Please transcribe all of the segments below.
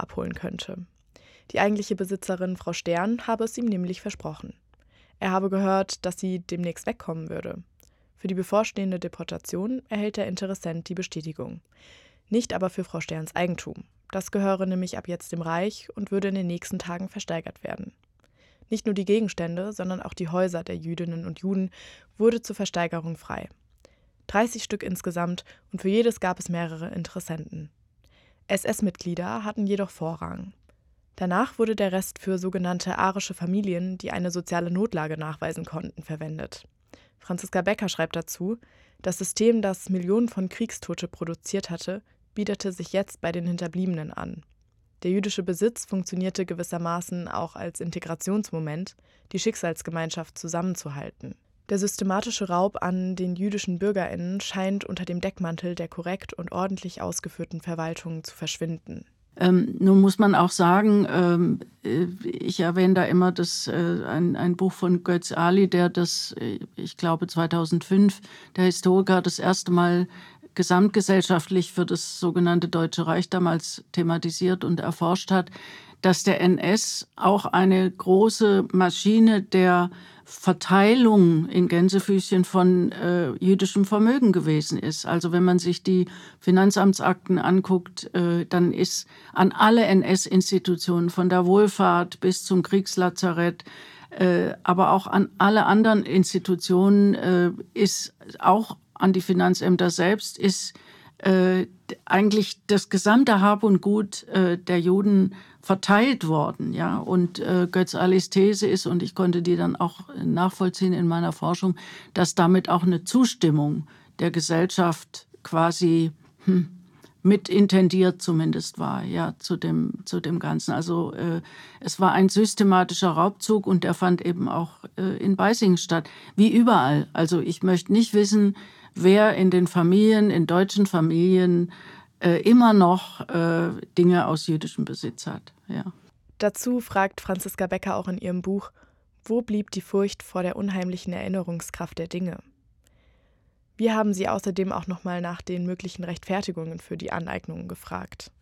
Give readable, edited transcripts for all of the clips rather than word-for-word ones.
abholen könnte. Die eigentliche Besitzerin, Frau Stern, habe es ihm nämlich versprochen. Er habe gehört, dass sie demnächst wegkommen würde. Für die bevorstehende Deportation erhält der Interessent die Bestätigung. Nicht aber für Frau Sterns Eigentum. Das gehöre nämlich ab jetzt dem Reich und würde in den nächsten Tagen versteigert werden. Nicht nur die Gegenstände, sondern auch die Häuser der Jüdinnen und Juden wurde zur Versteigerung frei. 30 Stück insgesamt und für jedes gab es mehrere Interessenten. SS-Mitglieder hatten jedoch Vorrang. Danach wurde der Rest für sogenannte arische Familien, die eine soziale Notlage nachweisen konnten, verwendet. Franziska Becker schreibt dazu, das System, das Millionen von Kriegstote produziert hatte, bietete sich jetzt bei den Hinterbliebenen an. Der jüdische Besitz funktionierte gewissermaßen auch als Integrationsmoment, die Schicksalsgemeinschaft zusammenzuhalten. Der systematische Raub an den jüdischen BürgerInnen scheint unter dem Deckmantel der korrekt und ordentlich ausgeführten Verwaltung zu verschwinden. Nun muss man auch sagen, ich erwähne da immer ein Buch von Götz Ali, der das, ich glaube 2005, der Historiker, das erste Mal gesamtgesellschaftlich für das sogenannte Deutsche Reich damals thematisiert und erforscht hat, dass der NS auch eine große Maschine der Verteilung in Gänsefüßchen von jüdischem Vermögen gewesen ist. Also wenn man sich die Finanzamtsakten anguckt, dann ist an alle NS-Institutionen, von der Wohlfahrt bis zum Kriegslazarett, aber auch an alle anderen Institutionen, ist auch an die Finanzämter selbst, ist eigentlich das gesamte Hab und Gut der Juden verteilt worden. Ja? Und Götz Alis These ist, und ich konnte die dann auch nachvollziehen in meiner Forschung, dass damit auch eine Zustimmung der Gesellschaft quasi mit intendiert zumindest war, ja, zu dem Ganzen. Also es war ein systematischer Raubzug und der fand eben auch in Beisingen statt, wie überall. Also ich möchte nicht wissen, wer in den Familien, in deutschen Familien immer noch Dinge aus jüdischem Besitz hat. Ja. Dazu fragt Franziska Becker auch in ihrem Buch, wo blieb die Furcht vor der unheimlichen Erinnerungskraft der Dinge? Wir haben sie außerdem auch nochmal nach den möglichen Rechtfertigungen für die Aneignungen gefragt.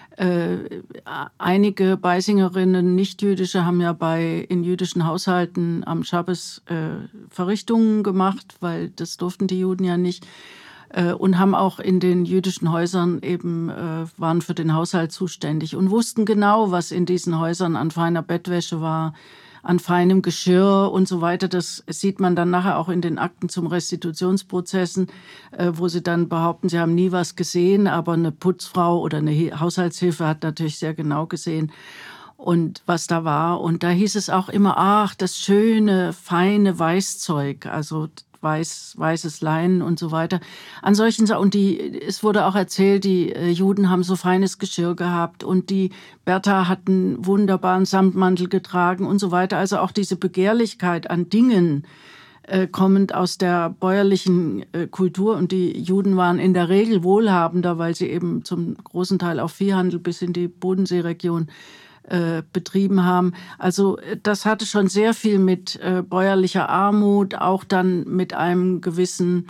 Einige Beisingerinnen, Nichtjüdische, haben ja in jüdischen Haushalten am Schabbes Verrichtungen gemacht, weil das durften die Juden ja nicht. Und haben auch in den jüdischen Häusern eben, waren für den Haushalt zuständig und wussten genau, was in diesen Häusern an feiner Bettwäsche war, an feinem Geschirr und so weiter. Das sieht man dann nachher auch in den Akten zum Restitutionsprozessen, wo sie dann behaupten, sie haben nie was gesehen, aber eine Putzfrau oder eine Haushaltshilfe hat natürlich sehr genau gesehen, und was da war. Und da hieß es auch immer, ach, das schöne, feine Weißzeug, also weißes Leinen und so weiter. An solchen und es wurde auch erzählt, die Juden haben so feines Geschirr gehabt und die Bertha hat einen wunderbaren Samtmantel getragen und so weiter. Also auch diese Begehrlichkeit an Dingen, kommend aus der bäuerlichen Kultur, und die Juden waren in der Regel wohlhabender, weil sie eben zum großen Teil auch Viehhandel bis in die Bodenseeregion betrieben haben. Also das hatte schon sehr viel mit bäuerlicher Armut, auch dann mit einem gewissen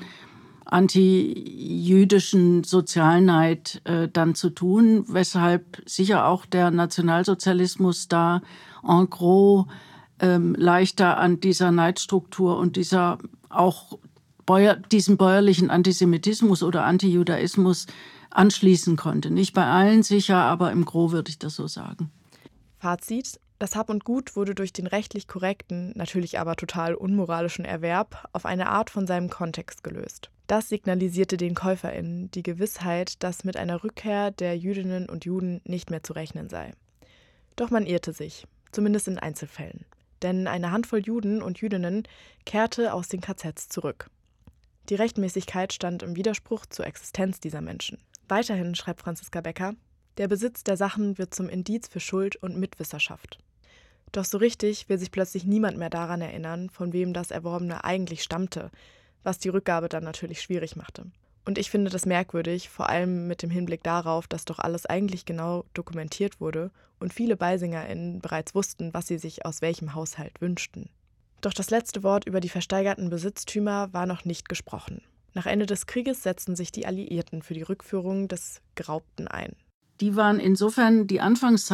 anti-jüdischen Sozialneid dann zu tun, weshalb sicher auch der Nationalsozialismus da en gros leichter an dieser Neidstruktur und dieser auch diesem bäuerlichen Antisemitismus oder Antijudaismus anschließen konnte. Nicht bei allen sicher, aber im Gros würde ich das so sagen. Fazit: Das Hab und Gut wurde durch den rechtlich korrekten, natürlich aber total unmoralischen Erwerb auf eine Art von seinem Kontext gelöst. Das signalisierte den KäuferInnen die Gewissheit, dass mit einer Rückkehr der Jüdinnen und Juden nicht mehr zu rechnen sei. Doch man irrte sich, zumindest in Einzelfällen. Denn eine Handvoll Juden und Jüdinnen kehrte aus den KZs zurück. Die Rechtmäßigkeit stand im Widerspruch zur Existenz dieser Menschen. Weiterhin schreibt Franziska Becker: Der Besitz der Sachen wird zum Indiz für Schuld und Mitwisserschaft. Doch so richtig will sich plötzlich niemand mehr daran erinnern, von wem das Erworbene eigentlich stammte, was die Rückgabe dann natürlich schwierig machte. Und ich finde das merkwürdig, vor allem mit dem Hinblick darauf, dass doch alles eigentlich genau dokumentiert wurde und viele BeisingerInnen bereits wussten, was sie sich aus welchem Haushalt wünschten. Doch das letzte Wort über die versteigerten Besitztümer war noch nicht gesprochen. Nach Ende des Krieges setzten sich die Alliierten für die Rückführung des Geraubten ein. Die waren insofern die Anfangszeit